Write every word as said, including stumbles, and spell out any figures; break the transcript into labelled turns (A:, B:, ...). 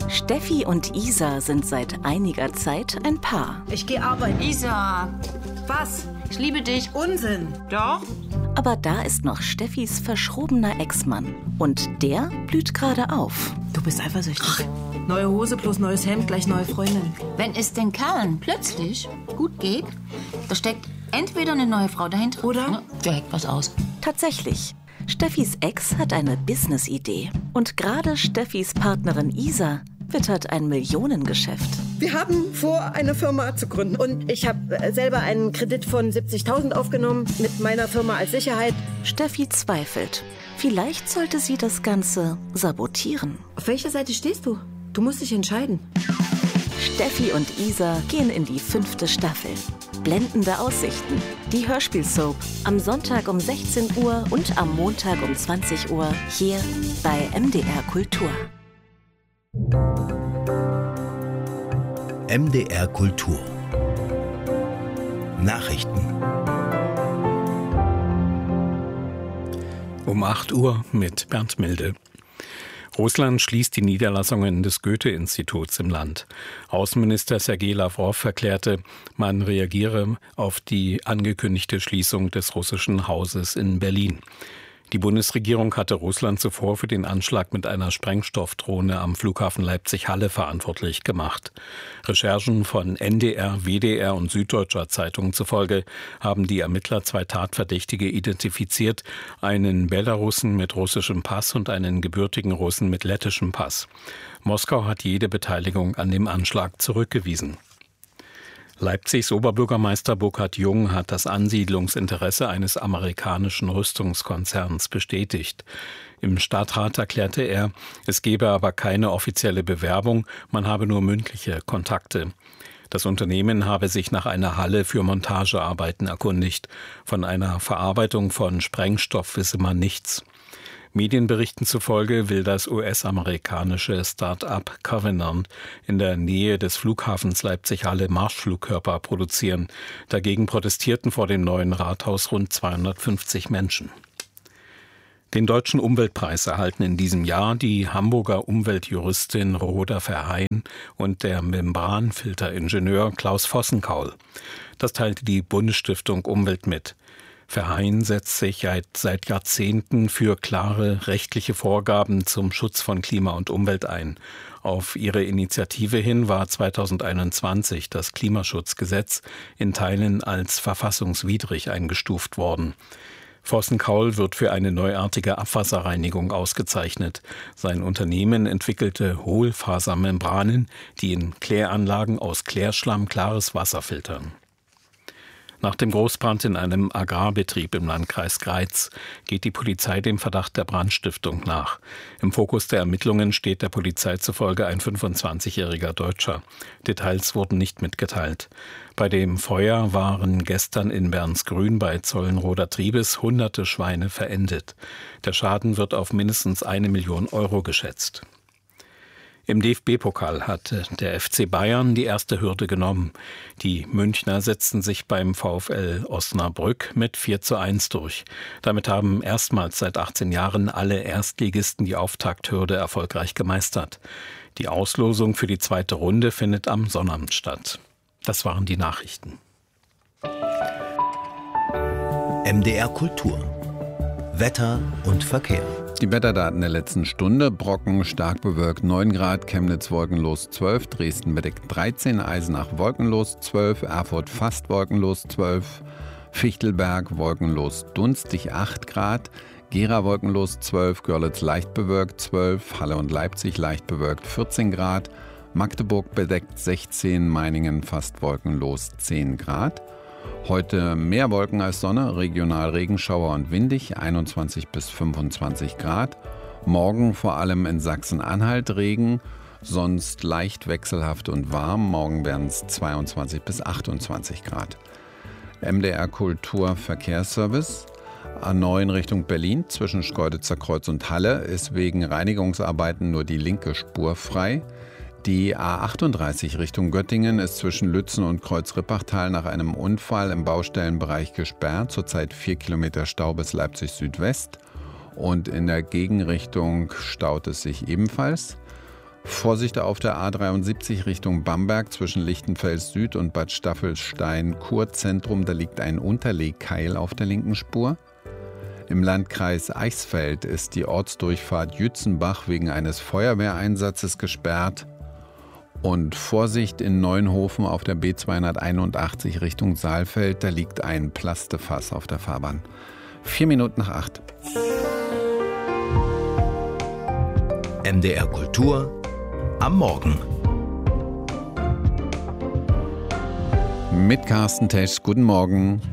A: Steffi und Isa sind seit einiger Zeit ein Paar.
B: Ich gehe arbeiten.
C: Isa,
B: Was?
C: ich liebe dich.
B: Unsinn.
C: Doch?
A: Aber da ist noch Steffis verschrobener Ex-Mann. Und der blüht gerade auf.
B: Du bist eifersüchtig. Neue Hose plus neues Hemd, gleich neue Freundin.
C: Wenn es den Kerlen plötzlich gut geht, da steckt entweder eine neue Frau dahinter
B: Oder?
C: ne, der heckt was aus.
A: Tatsächlich. Steffis Ex hat eine Business-Idee. Und gerade Steffis Partnerin Isa wittert ein Millionengeschäft.
D: Wir haben vor, eine Firma zu gründen. Und ich habe selber einen Kredit von siebzigtausend aufgenommen mit meiner Firma als Sicherheit.
A: Steffi zweifelt. Vielleicht sollte sie das Ganze sabotieren.
D: Auf welcher Seite stehst du? Du musst dich entscheiden.
A: Steffi und Isa gehen in die fünfte Staffel. Blendende Aussichten. Die Hörspielsoap. Am Sonntag um sechzehn Uhr und am Montag um zwanzig Uhr hier bei M D R Kultur.
E: M D R Kultur. Nachrichten.
F: Um acht Uhr mit Bernd Milde. Russland schließt die Niederlassungen des Goethe-Instituts im Land. Außenminister Sergei Lawrow erklärte, man reagiere auf die angekündigte Schließung des russischen Hauses in Berlin. Die Bundesregierung hatte Russland zuvor für den Anschlag mit einer Sprengstoffdrohne am Flughafen Leipzig-Halle verantwortlich gemacht. Recherchen von N D R, W D R und Süddeutscher Zeitung zufolge haben die Ermittler zwei Tatverdächtige identifiziert, einen Belarussen mit russischem Pass und einen gebürtigen Russen mit lettischem Pass. Moskau hat jede Beteiligung an dem Anschlag zurückgewiesen. Leipzigs Oberbürgermeister Burkhard Jung hat das Ansiedlungsinteresse eines amerikanischen Rüstungskonzerns bestätigt. Im Stadtrat erklärte er, es gebe aber keine offizielle Bewerbung, man habe nur mündliche Kontakte. Das Unternehmen habe sich nach einer Halle für Montagearbeiten erkundigt. Von einer Verarbeitung von Sprengstoff wisse man nichts. Medienberichten zufolge will das U S-amerikanische Start-up Covenant in der Nähe des Flughafens Leipzig-Halle Marschflugkörper produzieren. Dagegen protestierten vor dem neuen Rathaus rund zweihundertfünfzig Menschen. Den Deutschen Umweltpreis erhalten in diesem Jahr die Hamburger Umweltjuristin Rhoda Verheyen und der Membranfilteringenieur Klaus Vossenkaul. Das teilte die Bundesstiftung Umwelt mit. Verheyen setzt sich seit Jahrzehnten für klare rechtliche Vorgaben zum Schutz von Klima und Umwelt ein. Auf ihre Initiative hin war zweitausendeinundzwanzig das Klimaschutzgesetz in Teilen als verfassungswidrig eingestuft worden. Vossenkaul wird für eine neuartige Abwasserreinigung ausgezeichnet. Sein Unternehmen entwickelte Hohlfasermembranen, die in Kläranlagen aus Klärschlamm klares Wasser filtern. Nach dem Großbrand in einem Agrarbetrieb im Landkreis Greiz geht die Polizei dem Verdacht der Brandstiftung nach. Im Fokus der Ermittlungen steht der Polizei zufolge ein fünfundzwanzigjähriger Deutscher. Details wurden nicht mitgeteilt. Bei dem Feuer waren gestern in Bernsgrün bei Zollenroder Triebes hunderte Schweine verendet. Der Schaden wird auf mindestens eine Million Euro geschätzt. Im D F B-Pokal hat der F C Bayern die erste Hürde genommen. Die Münchner setzten sich beim VfL Osnabrück mit vier zu eins durch. Damit haben erstmals seit achtzehn Jahren alle Erstligisten die Auftakthürde erfolgreich gemeistert. Die Auslosung für die zweite Runde findet am Sonnabend statt. Das waren die Nachrichten.
E: M D R Kultur. Wetter und Verkehr.
G: Die Wetterdaten der letzten Stunde: Brocken stark bewölkt neun Grad, Chemnitz wolkenlos zwölf, Dresden bedeckt dreizehn, Eisenach wolkenlos zwölf, Erfurt fast wolkenlos zwölf, Fichtelberg wolkenlos dunstig acht Grad, Gera wolkenlos zwölf, Görlitz leicht bewölkt zwölf, Halle und Leipzig leicht bewölkt vierzehn Grad, Magdeburg bedeckt sechzehn, Meiningen fast wolkenlos zehn Grad. Heute mehr Wolken als Sonne, regional Regenschauer und windig, einundzwanzig bis fünfundzwanzig Grad. Morgen vor allem in Sachsen-Anhalt Regen, sonst leicht wechselhaft und warm. Morgen werden es zweiundzwanzig bis achtundzwanzig Grad. M D R Kultur Verkehrsservice. A neun Richtung Berlin zwischen Schkeuditzer Kreuz und Halle ist wegen Reinigungsarbeiten nur die linke Spur frei. Die A achtunddreißig Richtung Göttingen ist zwischen Lützen und Kreuz-Rippachtal nach einem Unfall im Baustellenbereich gesperrt. Zurzeit vier Kilometer Stau bis Leipzig Südwest. Und in der Gegenrichtung staut es sich ebenfalls. Vorsicht auf der A dreiundsiebzig Richtung Bamberg zwischen Lichtenfels Süd und Bad Staffelstein-Kurzentrum. Da liegt ein Unterlegkeil auf der linken Spur. Im Landkreis Eichsfeld ist die Ortsdurchfahrt Jützenbach wegen eines Feuerwehreinsatzes gesperrt. Und Vorsicht in Neuenhofen auf der B zweihunderteinundachtzig Richtung Saalfeld. Da liegt ein Plastefass auf der Fahrbahn. Vier Minuten nach acht.
E: M D R Kultur am Morgen.
G: Mit Carsten Tesch. Guten Morgen.